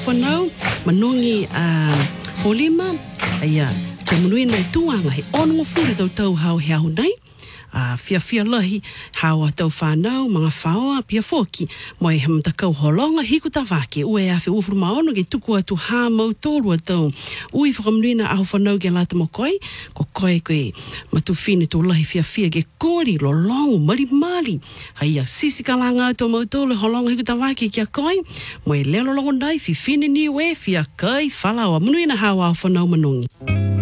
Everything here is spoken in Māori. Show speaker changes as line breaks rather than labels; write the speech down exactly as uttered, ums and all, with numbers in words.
whanau, manungi uh, polima, aia, te manuina i tuanga, he onunga fure tau tau hao he ahu nei, uh, fia fia lahi, hao tau whanau, mga whaoa, pia foki, moi he mtakau holonga, hiku ta wake, ue a fe ufuru maono, ke tuku atu ha mau tōru atau, ui whakamuina ahu whanau ke lata mo koi, ko koi koe, matu whine tō lahi fia fia, ke kori, lo longu, mari mali, haia, sisi kalanga tō mau tōru, holonga hiku ta wake kia koi, moi lelo longo nai, fi whine ni ue, fia kai, whalawa, munuina hawa ahu whanau manongi.